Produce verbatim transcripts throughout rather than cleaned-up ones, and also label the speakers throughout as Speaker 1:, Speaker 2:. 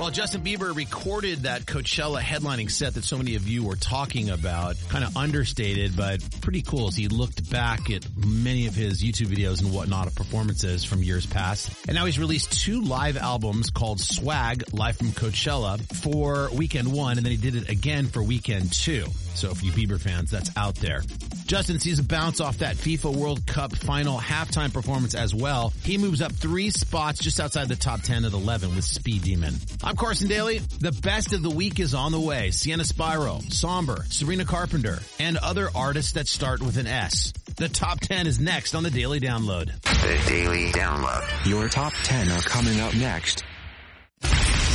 Speaker 1: Well, Justin Bieber recorded that Coachella headlining set that so many of you were talking about. Kind of understated, but pretty cool as he looked back at many of his YouTube videos and whatnot of performances from years past. And now he's released two live albums called Swag, Live from Coachella, for Weekend One, and then he did it again for Weekend Two. So for you Bieber fans, that's out there. Justin sees a bounce off that FIFA World Cup final halftime performance as well. He moves up three spots just outside the top ten at eleven with Speed Demon. I'm Carson Daly. The best of the week is on the way. Sienna Spyro, Somber, Sabrina Carpenter, and other artists that start with an S. The top ten is next on the Daily Download.
Speaker 2: The Daily Download. Your top ten are coming up next.
Speaker 3: one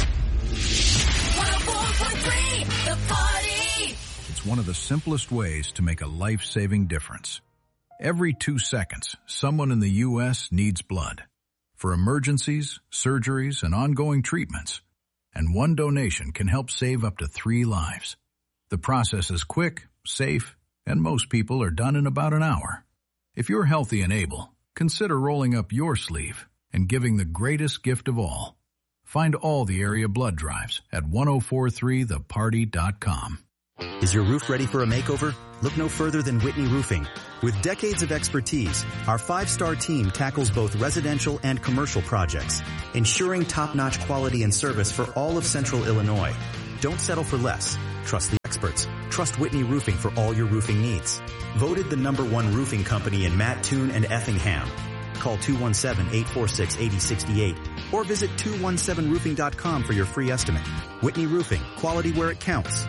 Speaker 3: oh four point three, The Party.
Speaker 4: It's one of the simplest ways to make a life-saving difference. Every two seconds, someone in the U S needs blood for emergencies, surgeries, and ongoing treatments. And one donation can help save up to three lives. The process is quick, safe, and most people are done in about an hour. If you're healthy and able, consider rolling up your sleeve and giving the greatest gift of all. Find all the area blood drives at ten forty-three the party dot com.
Speaker 5: Is your roof ready for a makeover? Look no further than Whitney Roofing. With decades of expertise, our five-star team tackles both residential and commercial projects, ensuring top-notch quality and service for all of Central Illinois. Don't settle for less. Trust the experts. Trust Whitney Roofing for all your roofing needs. Voted the number one roofing company in Mattoon and Effingham. Call two one seven, eight four six, eight oh six eight or visit two one seven roofing dot com for your free estimate. Whitney Roofing, quality where it counts.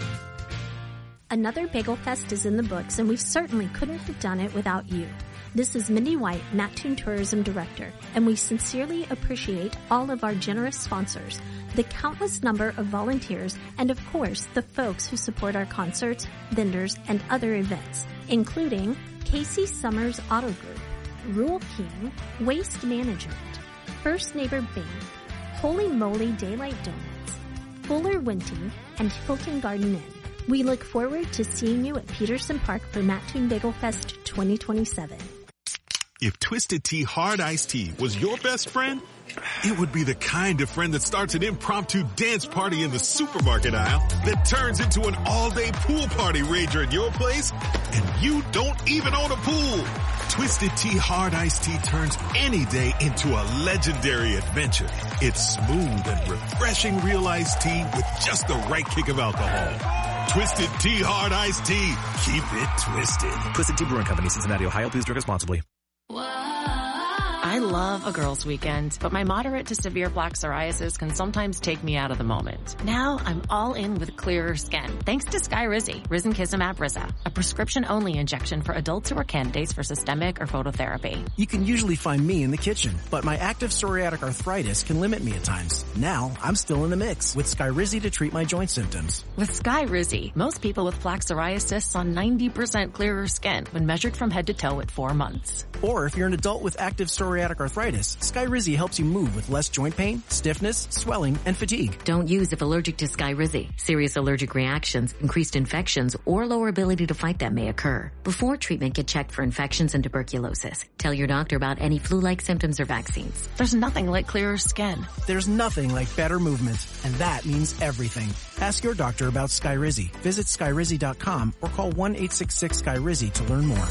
Speaker 6: Another Bagel Fest is in the books, and we certainly couldn't have done it without you. This is Mindy White, Mattoon Tourism Director, and we sincerely appreciate all of our generous sponsors, the countless number of volunteers, and of course, the folks who support our concerts, vendors, and other events, including Casey Summers Auto Group, Rule King, Waste Management, First Neighbor Bank, Holy Moly Daylight Donuts, Fuller Winty, and Hilton Garden Inn. We look forward to seeing you at Peterson Park for Mattoon Bagel Fest twenty twenty-seven.
Speaker 7: If Twisted Tea Hard Iced Tea was your best friend, it would be the kind of friend that starts an impromptu dance party in the supermarket aisle that turns into an all-day pool party rager at your place, and you don't even own a pool. Twisted Tea Hard Iced Tea turns any day into a legendary adventure. It's smooth and refreshing real iced tea with just the right kick of alcohol. Twisted Tea Hard Iced Tea. Keep it twisted.
Speaker 8: Twisted Tea Brewing Company, Cincinnati, Ohio. Please drink responsibly.
Speaker 9: I love a girls' weekend, but my moderate to severe plaque psoriasis can sometimes take me out of the moment. Now I'm all in with clearer skin, thanks to Skyrizi, Risankizumab Risa, a prescription-only injection for adults who are candidates for systemic or phototherapy.
Speaker 10: You can usually find me in the kitchen, but my active psoriatic arthritis can limit me at times. Now I'm still in the mix with Skyrizi to treat my joint symptoms.
Speaker 9: With Skyrizi, most people with plaque psoriasis saw ninety percent clearer skin when measured from head to toe at four months.
Speaker 10: Or if you're an adult with active psoriatic arthritis, Skyrizi helps you move with less joint pain, stiffness, swelling, and fatigue.
Speaker 11: Don't use if allergic to Skyrizi. Serious allergic reactions, increased infections, or lower ability to fight them may occur. Before treatment, get checked for infections and tuberculosis. Tell your doctor about any flu-like symptoms or vaccines.
Speaker 9: There's nothing like clearer skin.
Speaker 10: There's nothing like better movement, and that means everything. Ask your doctor about Skyrizi. Visit Skyrizi dot com or call one eight six six Skyrizi to learn more.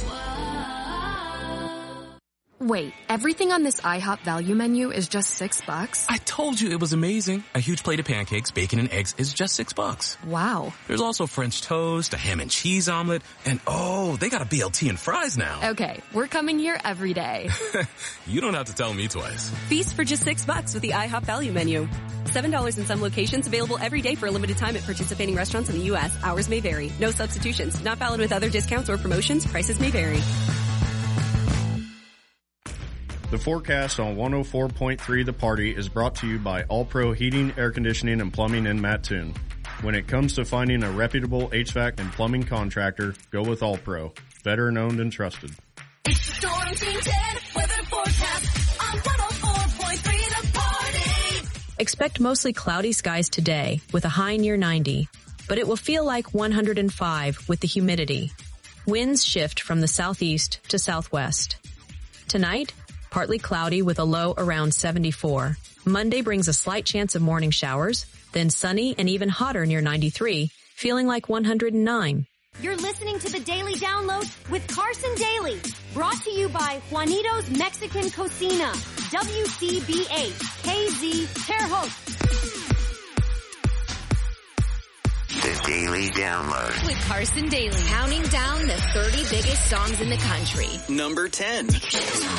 Speaker 12: Wait, everything on this IHOP value menu is just six bucks?
Speaker 13: I told you it was amazing. A huge plate of pancakes, bacon, and eggs is just six bucks.
Speaker 12: Wow.
Speaker 13: There's also French toast, a ham and cheese omelet, and oh, they got a B L T and fries now.
Speaker 12: Okay, we're coming here every day.
Speaker 13: You don't have to tell me twice.
Speaker 14: Feast for just six bucks with the IHOP value menu. Seven dollars in some locations, available every day for a limited time at participating restaurants in the U S. Hours may vary. No substitutions. Not valid with other discounts or promotions. Prices may vary.
Speaker 15: The forecast on one oh four point three The Party is brought to you by All Pro Heating, Air Conditioning, and Plumbing in Mattoon. When it comes to finding a reputable H V A C and plumbing contractor, go with All Pro. Better known than trusted.
Speaker 3: It's the Storm Team ten weather forecast on one oh four point three The Party.
Speaker 16: Expect mostly cloudy skies today with a high near ninety, but it will feel like one hundred five with the humidity. Winds shift from the southeast to southwest. Tonight, partly cloudy with a low around seventy-four. Monday brings a slight chance of morning showers, then sunny and even hotter near ninety-three, feeling like one hundred nine.
Speaker 17: You're listening to the Daily Download with Carson Daly, brought to you by Juanito's Mexican Cocina, W C B eight, K Z, Terre Haute.
Speaker 2: The Daily Download
Speaker 3: with Carson Daly, counting down the thirty biggest songs in the country.
Speaker 2: Number ten.